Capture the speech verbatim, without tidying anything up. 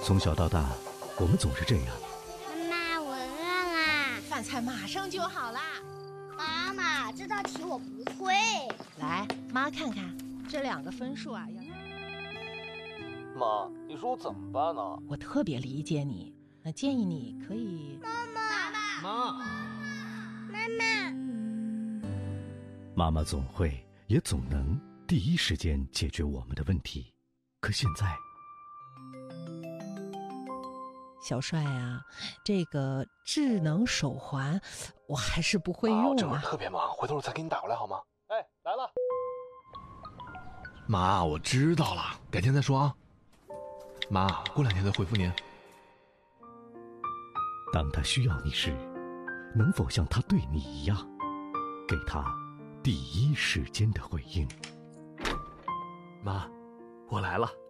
从小到大，我们总是这样。 妈妈，我饿啦！ 饭菜马上就好啦。 妈妈，这道题我不会。 来，妈看看这两个分数啊。 妈，你说我怎么办呢？ 我特别理解你，那建议你可以…… 妈妈， 妈， 妈妈， 妈妈总会也总能第一时间解决我们的问题，可现在， 小帅啊，这个智能手环我还是不会用啊。 我这会儿特别忙，回头我再给你打过来好吗？哎，来了。 妈，我知道了，改天再说啊。妈，过两天再回复您。 当他需要你时，能否像他对你一样，给他第一时间的回应？ 妈，我来了。